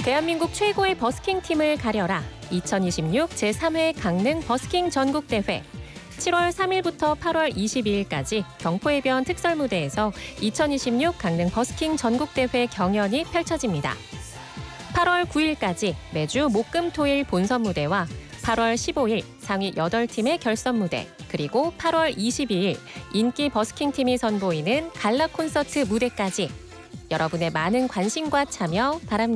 대한민국 최고의 버스킹 팀을 가려라. 2026 제3회 강릉 버스킹 전국대회. 7월 3일부터 8월 22일까지 경포해변 특설무대에서 2026 강릉 버스킹 전국대회 경연이 펼쳐집니다. 8월 9일까지 매주 목금토일 본선 무대와 8월 15일 상위 8팀의 결선 무대, 그리고 8월 22일 인기 버스킹 팀이 선보이는 갈라 콘서트 무대까지 여러분의 많은 관심과 참여 바랍니다.